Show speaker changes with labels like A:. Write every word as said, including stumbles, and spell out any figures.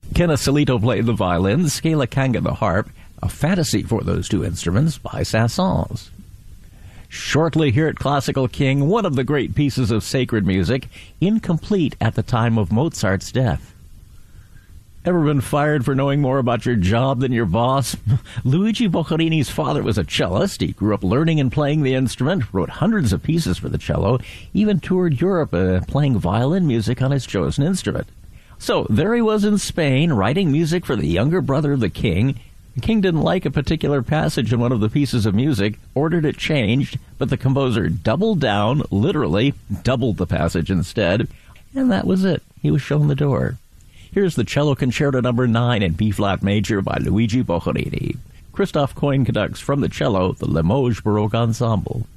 A: Ken Asolito played the violin, Scala Kanga the harp, a fantasy for those two instruments by Saint-Saëns. Shortly here at Classical King, one of the great pieces of sacred music, incomplete at the time of Mozart's death. Ever been fired for knowing more about your job than your boss? Luigi Boccherini's father was a cellist. He grew up learning and playing the instrument, wrote hundreds of pieces for the cello, even toured Europe uh, playing violin music on his chosen instrument. So there he was in Spain, writing music for the younger brother of the king. The king didn't like a particular passage in one of the pieces of music, ordered it changed, but the composer doubled down, literally doubled the passage instead, and that was it. He was shown the door. Here's the Cello Concerto number nine in B-flat major by Luigi Boccherini. Christoph Koin conducts from the cello, the Limoges Baroque Ensemble.